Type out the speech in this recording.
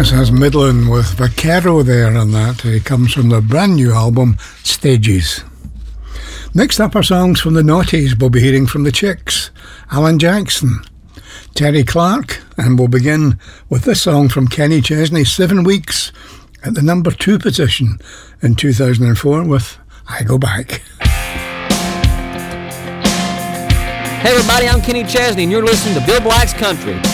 Yes, that's Midland with Vaquero there, and that comes from the brand new album Stages. Next up are songs from the Naughties. We'll be hearing from the Chicks, Alan Jackson, Terry Clark, and we'll begin with this song from Kenny Chesney, 7 Weeks, at the number 2 position in 2004 with I Go Back. Hey everybody, I'm Kenny Chesney and you're listening to Bill Black's Country.